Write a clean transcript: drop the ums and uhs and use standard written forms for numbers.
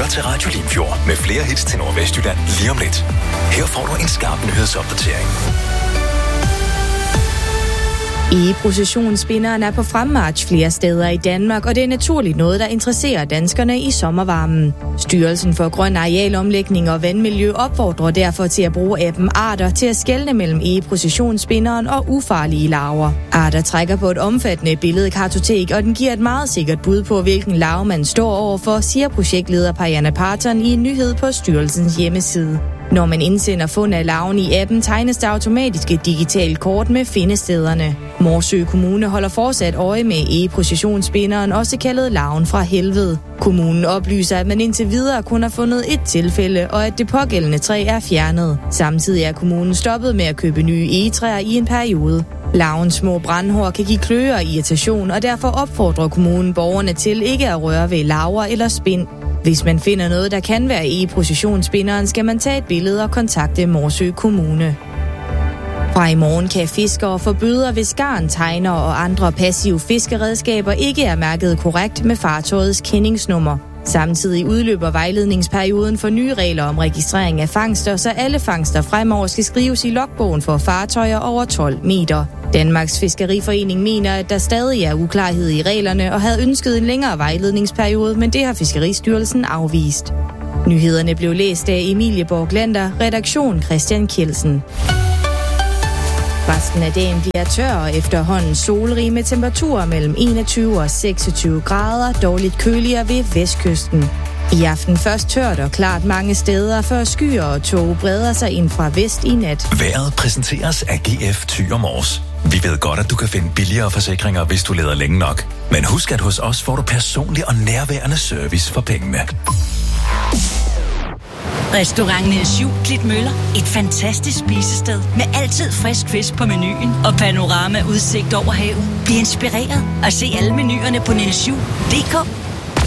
til Radio Limfjord med flere hits til Nordvestjylland lige om lidt. Her får du en skarp nyhedsopdatering. Egeprocessionsspinderen er på fremmarch flere steder i Danmark, og det er naturligt noget, der interesserer danskerne i sommervarmen. Styrelsen for Grøn Arealomlægning og Vandmiljø opfordrer derfor til at bruge appen Arter til at skelne mellem egeprocessionsspinderen og ufarlige larver. Arter trækker på et omfattende billedkartotek, og den giver et meget sikkert bud på, hvilken larve man står overfor, siger projektleder Pajana Parton i en nyhed på styrelsens hjemmeside. Når man indsender fund af larven i appen, tegnes der automatisk et digitalt kort med findestederne. Morsø Kommune holder fortsat øje med egeprocessionsspinderen, også kaldet larven fra helvede. Kommunen oplyser, at man indtil videre kun har fundet et tilfælde, og at det pågældende træ er fjernet. Samtidig er kommunen stoppet med at købe nye egetræer i en periode. Larvens små brandhår kan give kløe og irritation, og derfor opfordrer kommunen borgerne til ikke at røre ved larver eller spind. Hvis man finder noget, der kan være egeprocessionsspinderen, skal man tage et billede og kontakte Morsø Kommune. Fra i morgen kan fiskere få bøder, hvis garn, tegner og andre passive fiskeredskaber ikke er mærket korrekt med fartøjets kendingsnummer. Samtidig udløber vejledningsperioden for nye regler om registrering af fangster, så alle fangster fremover skal skrives i logbogen for fartøjer over 12 meter. Danmarks Fiskeriforening mener, at der stadig er uklarhed i reglerne og havde ønsket en længere vejledningsperiode, men det har Fiskeristyrelsen afvist. Nyhederne blev læst af Emilie Borglander, redaktion Christian Kjeldsen. Resten af dagen bliver tør og efterhånden solrig med temperaturer mellem 21 og 26 grader, dog lidt køligere ved vestkysten. I aften først tørt og klart mange steder, før skyer og tåge breder sig ind fra vest i nat. Vejret præsenteres af GF Thyre Mors. Vi ved godt, at du kan finde billigere forsikringer, hvis du leder længe nok. Men husk, at hos os får du personlig og nærværende service for pengene. Restaurant Niels Juel Klitmøller. Et fantastisk spisested med altid frisk fisk på menuen og panorama udsigt over havet. Bliv inspireret og se alle menuerne på nielsjuel.dk.